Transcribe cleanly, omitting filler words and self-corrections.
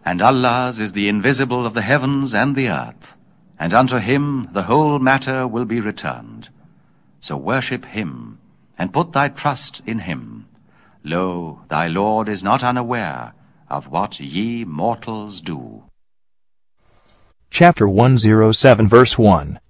And Allah's is the invisible of the heavens and the earth, and unto him the whole matter will be returned. So worship him, and put thy trust in him. Lo, thy Lord is not unaware of what ye mortals do. Chapter 107, verse 1.